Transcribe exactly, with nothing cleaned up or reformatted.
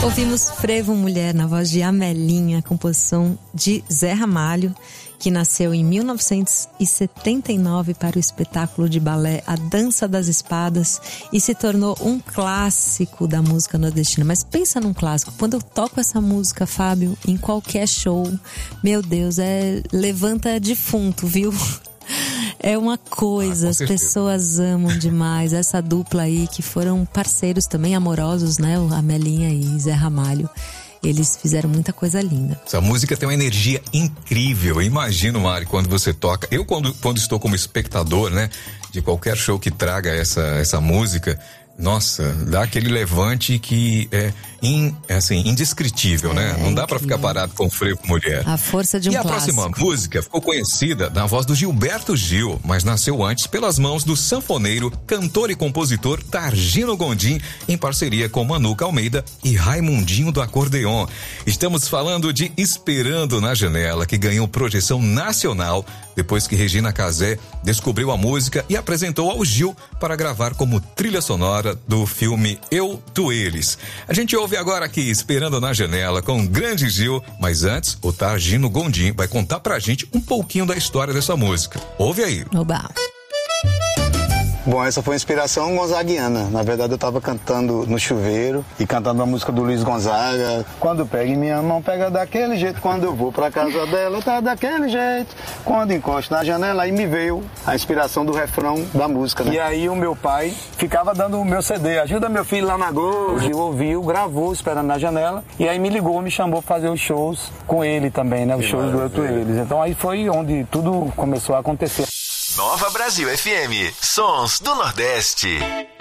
Ouvimos Frevo Mulher na voz de Amelinha, composição de Zé Ramalho, que nasceu em mil novecentos e setenta e nove para o espetáculo de balé A Dança das Espadas e se tornou um clássico da música nordestina. Mas pensa num clássico, quando eu toco essa música, Fábio, em qualquer show, meu Deus, é levanta defunto, viu? É uma coisa, ah, as pessoas amam demais essa dupla aí, que foram parceiros também amorosos, né? O Amelinha e Zé Ramalho. Eles fizeram muita coisa linda. Essa música tem uma energia incrível. Imagino, Mari, quando você toca. Eu, quando, quando estou como espectador, né, de qualquer show que traga essa, essa música, nossa, dá aquele levante que é in, assim, indescritível, é, né? Não dá pra ficar parado com Frevo Mulher. A força de um e clássico. E a próxima música ficou conhecida na voz do Gilberto Gil, mas nasceu antes pelas mãos do sanfoneiro, cantor e compositor Targino Gondim, em parceria com Manuca Almeida e Raimundinho do Acordeon. Estamos falando de Esperando na Janela, que ganhou projeção nacional depois que Regina Casé descobriu a música e apresentou ao Gil para gravar como trilha sonora do filme Eu, Tu, Eles. A gente ouve agora aqui Esperando na Janela com o grande Gil, mas antes o Targino Gondim vai contar pra gente um pouquinho da história dessa música. Ouve aí. Oba. Bom, essa foi uma inspiração gonzaguiana. Na verdade, eu estava cantando no chuveiro e cantando a música do Luiz Gonzaga. Quando pega em minha mão, pega daquele jeito. Quando eu vou pra casa dela, tá daquele jeito. Quando encosto na janela, aí me veio a inspiração do refrão da música, né? E aí o meu pai ficava dando o meu C D. Ajuda meu filho lá na Globo. Ele ouviu, gravou, Esperando na Janela. E aí me ligou, me chamou pra fazer os shows com ele também, né? Os shows do Eu, Tu, Eles. Então aí foi onde tudo começou a acontecer. Nova Brasil F M, Sons do Nordeste.